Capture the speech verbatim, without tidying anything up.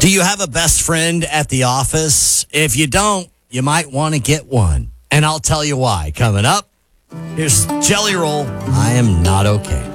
Do you have a best friend at the office? If you don't, you might want to get one. And I'll tell you why. Coming up, here's Jelly Roll. I am not okay.